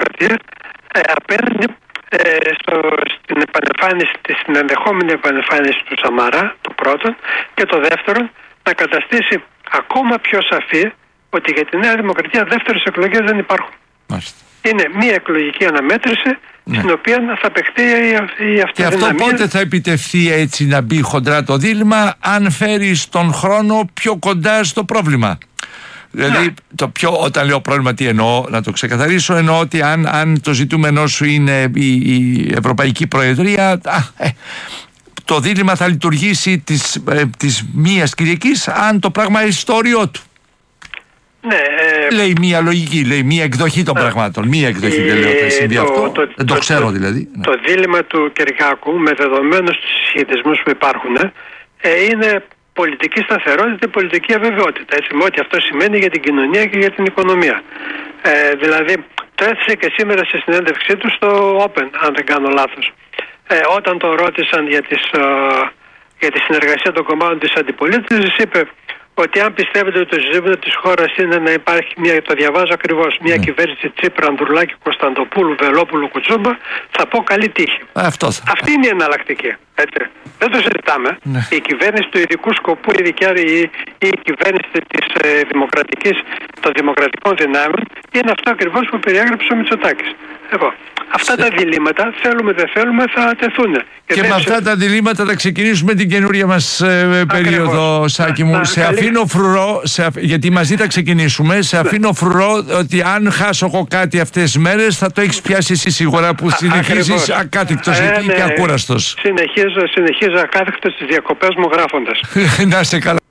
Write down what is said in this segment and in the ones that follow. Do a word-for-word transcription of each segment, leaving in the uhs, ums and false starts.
Δημοκρατία ε, απέναντι ε, στο, στην επανεμφάνιση, στην ενδεχόμενη επανεμφάνιση του Σαμαρά, το πρώτον, και το δεύτερον, να καταστήσει ακόμα πιο σαφή ότι για τη Νέα Δημοκρατία δεύτερες εκλογές δεν υπάρχουν. Μάλιστα. Είναι μία εκλογική αναμέτρηση, ναι, στην οποία θα παιχτεί η αυτοδυναμία. Και αυτό πότε θα επιτευχθεί, έτσι να μπει χοντρά το δίλημμα, αν φέρει τον χρόνο πιο κοντά στο πρόβλημα? Δηλαδή, ναι, το πιο, όταν λέω πρόβλημα, τι εννοώ, να το ξεκαθαρίσω, εννοώ ότι αν, αν το ζητούμενό σου είναι η, η Ευρωπαϊκή Προεδρία, α, ε, το δίλημμα θα λειτουργήσει της, ε, της μίας Κυριακής, αν το πράγμα έχει στο όριό του. Ναι, ε, λέει μία λογική, λέει μία εκδοχή των ε, πραγμάτων. Μία εκδοχή, ε, δεν λέω ότι συμβεί το, αυτό. Το, δεν το, το ξέρω το, δηλαδή. Το, το δίλημμα του Κυριακάκου, με δεδομένους τους συσχετισμούς που υπάρχουν, ε, είναι πολιτική σταθερότητα και πολιτική αβεβαιότητα. Έτσι, με ό,τι αυτό σημαίνει για την κοινωνία και για την οικονομία. Ε, δηλαδή, το έθεσε και σήμερα στη συνέντευξή του στο Open, αν δεν κάνω λάθος. Ε, όταν το ρώτησαν για, τις, ε, για τη συνεργασία των κομμάτων της αντιπολίτευσης, είπε ότι αν πιστεύετε ότι το ζήτημα της χώρας είναι να υπάρχει μια, το διαβάζω ακριβώς, μια mm. κυβέρνηση Τσίπρα, Ανδρουλάκη, Κωνσταντοπούλου, Βελόπουλου, Κουτσούμπα, θα πω καλή τύχη. Αυτό θα. Αυτή είναι η εναλλακτική. Έτσι. Δεν το συζητάμε. Mm. Η κυβέρνηση του ειδικού σκοπού, η, η, η κυβέρνηση της ε, δημοκρατικής, των δημοκρατικών δυνάμεων, είναι αυτό ακριβώς που περιέγραψε ο Μητσοτάκης. Εγώ. Αυτά τα διλήμματα, θέλουμε δεν θέλουμε, θα τεθούν. Και, και με αυτά σε... τα διλήμματα θα ξεκινήσουμε την καινούρια μας ε, περίοδο, Σάκη μου. Να, σε καλή... αφήνω φρουρό, σε αφ... γιατί μαζί θα ξεκινήσουμε, σε αφήνω ναι. φρουρό ότι αν χάσω εγώ κάτι αυτές τις μέρες θα το έχεις πιάσει εσύ σίγουρα, που συνεχίζεις ακάθικτος ε, εκεί ναι, και ακούραστος. Συνεχίζω, συνεχίζω ακάθικτος στις διακοπές μου γράφοντας. Να σε καλά.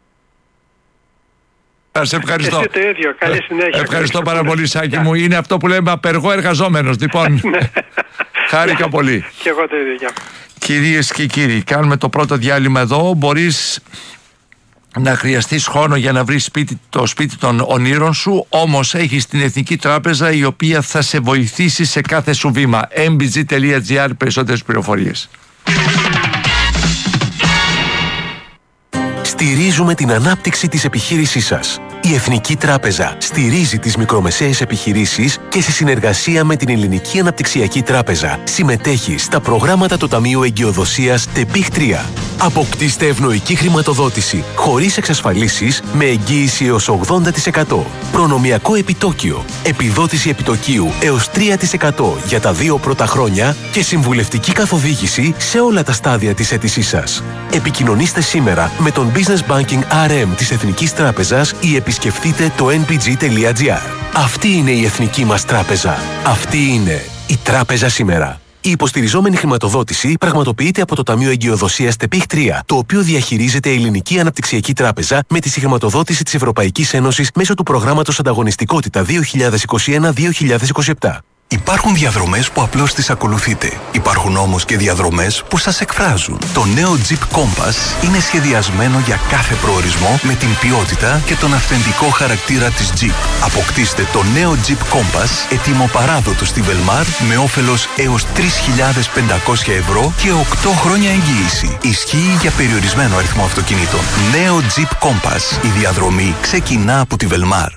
Σε ευχαριστώ. Εσύ το ίδιο. Καλή συνέχεια. Ευχαριστώ πάρα πολύ, Σάκη μου. Είναι αυτό που λέμε απεργό εργαζόμενος. Λοιπόν, χάρηκα πολύ. Και εγώ το ίδιο. Κυρίες και κύριοι, κάνουμε το πρώτο διάλειμμα εδώ. Μπορείς να χρειαστείς χρόνο για να βρεις σπίτι, το σπίτι των ονείρων σου, όμως έχεις την Εθνική Τράπεζα, η οποία θα σε βοηθήσει σε κάθε σου βήμα. εμ μπι τζι τελεία τζι άρ, περισσότερες πληροφορίες. Στηρίζουμε την ανάπτυξη της επιχείρησής σας. Η Εθνική Τράπεζα στηρίζει τις μικρομεσαίες επιχειρήσεις και σε συνεργασία με την Ελληνική Αναπτυξιακή Τράπεζα συμμετέχει στα προγράμματα του Ταμείου Εγκυοδοσίας ΤΕΠΙΧ τρία. Αποκτήστε ευνοϊκή χρηματοδότηση χωρίς εξασφαλίσεις με εγγύηση έως ογδόντα τοις εκατό. Προνομιακό επιτόκιο, επιδότηση επιτοκίου έως τρία τοις εκατό για τα δύο πρώτα χρόνια και συμβουλευτική καθοδήγηση σε όλα τα στάδια της αίτησής σας. Επικοινωνήστε σήμερα με τον Business Banking αρ εμ της Εθνικής Τράπεζας ή επισκεφτείτε το εν μπι τζι τελεία τζι άρ. Αυτή είναι η Εθνική μας Τράπεζα. Αυτή είναι η Τράπεζα σήμερα. Η υποστηριζόμενη χρηματοδότηση πραγματοποιείται από το Ταμείο Εγκυοδοσίας ΤΕΠΙΧ τρία, το οποίο διαχειρίζεται η Ελληνική Αναπτυξιακή Τράπεζα με τη συγχρηματοδότηση της Ευρωπαϊκής Ένωσης μέσω του προγράμματος Ανταγωνιστικότητα δύο χιλιάδες είκοσι ένα με δύο χιλιάδες είκοσι επτά. Υπάρχουν διαδρομές που απλώς τις ακολουθείτε. Υπάρχουν όμως και διαδρομές που σας εκφράζουν. Το νέο Jeep Compass είναι σχεδιασμένο για κάθε προορισμό με την ποιότητα και τον αυθεντικό χαρακτήρα της Jeep. Αποκτήστε το νέο Jeep Compass έτοιμο παράδοτο στη Velmar με όφελος έως τρεις χιλιάδες πεντακόσια ευρώ και οκτώ χρόνια εγγύηση. Ισχύει για περιορισμένο αριθμό αυτοκινήτων. Νέο Jeep Compass. Η διαδρομή ξεκινά από τη Velmar.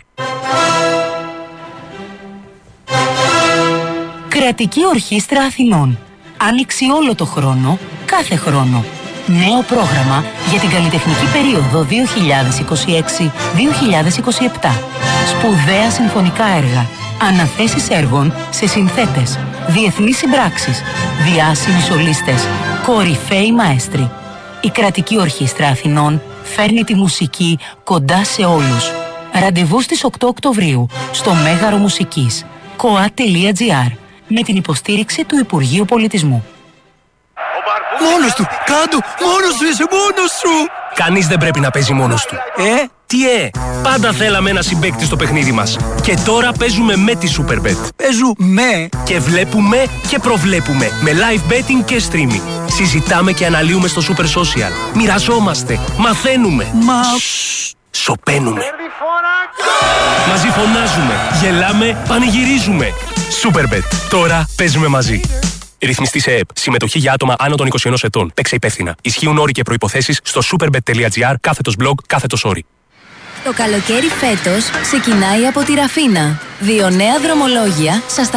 Κρατική Ορχήστρα Αθηνών. Άνοιξη όλο το χρόνο, κάθε χρόνο. Νέο πρόγραμμα για την καλλιτεχνική περίοδο δύο χιλιάδες είκοσι έξι με δύο χιλιάδες είκοσι επτά. Σπουδαία συμφωνικά έργα. Αναθέσεις έργων σε συνθέτες. Διεθνείς συμπράξεις. Διάσημοι σολίστες. Κορυφαίοι μαέστροι. Η Κρατική Ορχήστρα Αθηνών φέρνει τη μουσική κοντά σε όλους. Ραντεβού στις οκτώ Οκτωβρίου στο Μέγαρο Μουσικής. κοα τελεία τζι άρ με την υποστήριξη του Υπουργείου Πολιτισμού. Μόνος του! Κάντο! Μόνος του! Είσαι μόνος σου! Κανείς δεν πρέπει να παίζει μόνος του. Ε? Τι ε! Πάντα θέλαμε ένα συμπαίκτη στο παιχνίδι μας. Και τώρα παίζουμε με τη Superbet. Παίζουμε! Και βλέπουμε και προβλέπουμε. Με live betting και streaming. Συζητάμε και αναλύουμε στο Super Social. Μοιραζόμαστε. Μαθαίνουμε. Μα... Σοπαίνουμε. Μαζί φωνάζουμε, γελάμε, πανηγυρίζουμε. Superbet. Τώρα παίζουμε μαζί. Ρυθμιστή σε ΕΕΠ. Συμμετοχή για άτομα άνω των είκοσι ενός ετών. Παίξε υπεύθυνα. Ισχύουν όροι και προϋποθέσεις στο superbet τελεία τζι άρ κάθετος blog κάθετος όροι. Το καλοκαίρι φέτος ξεκινάει από τη Ραφίνα. Δύο νέα δρομολόγια σας